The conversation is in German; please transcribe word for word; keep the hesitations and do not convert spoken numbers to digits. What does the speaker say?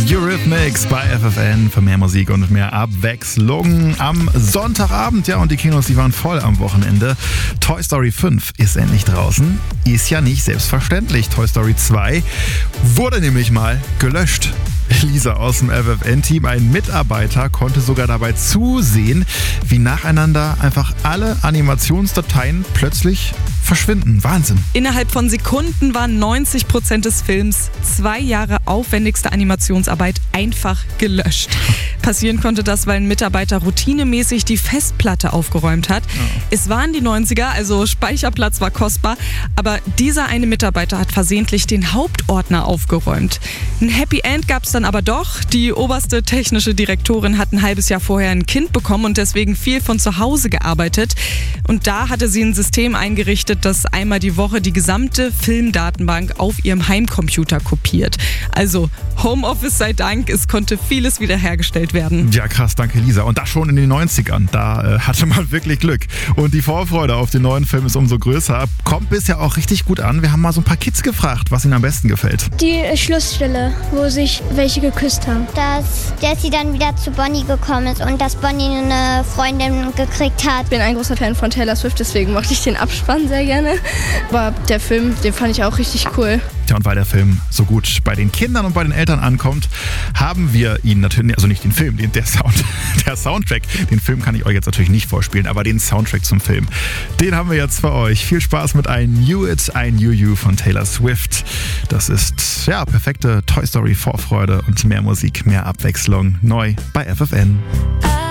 Eurythmics bei F F N für mehr Musik und mehr Abwechslung am Sonntagabend. Ja, und die Kinos, die waren voll am Wochenende. Toy Story fünf ist endlich draußen. Ist ja nicht selbstverständlich. Toy Story zwei wurde nämlich mal gelöscht. Lisa aus dem F F N-Team, ein Mitarbeiter, konnte sogar dabei zusehen, wie nacheinander einfach alle Animationsdateien plötzlich verschwinden. Wahnsinn. Innerhalb von Sekunden waren neunzig Prozent des Films, zwei Jahre aufwendigste Animationsarbeit, einfach gelöscht. Passieren konnte das, weil ein Mitarbeiter routinemäßig die Festplatte aufgeräumt hat. Oh. Es waren die neunziger, also Speicherplatz war kostbar, aber dieser eine Mitarbeiter hat versehentlich den Hauptordner aufgeräumt. Ein Happy End gab es dann aber doch. Die oberste technische Direktorin hat ein halbes Jahr vorher ein Kind bekommen und deswegen viel von zu Hause gearbeitet. Und da hatte sie ein System eingerichtet, das einmal die Woche die gesamte Filmdatenbank auf ihrem Heimcomputer kopiert. Also Homeoffice sei Dank, es konnte vieles wiederhergestellt werden. Ja, krass, danke Lisa. Und das schon in den neunzigern. Da äh, hatte man wirklich Glück. Und die Vorfreude auf den neuen Film ist umso größer. Kommt bisher auch richtig gut an. Wir haben mal so ein paar Kids gefragt, was ihnen am besten gefällt. Die Schlussstelle, wo sich welche geküsst haben. Dass Jessie dann wieder zu Bonnie gekommen ist und dass Bonnie eine Freundin gekriegt hat. Ich bin ein großer Fan von Taylor Swift, deswegen mochte ich den Abspann sehr gerne. Aber der Film, den fand ich auch richtig cool. Ja, und weil der Film so gut bei den Kindern und bei den Eltern ankommt, haben wir ihn natürlich, also nicht den Film, den, der, Sound, der Soundtrack, den Film kann ich euch jetzt natürlich nicht vorspielen, aber den Soundtrack zum Film, den haben wir jetzt für euch. Viel Spaß mit I Knew It, I Knew You von Taylor Swift. Das ist, ja, perfekte Toy Story Vorfreude und mehr Musik, mehr Abwechslung, neu bei F F N.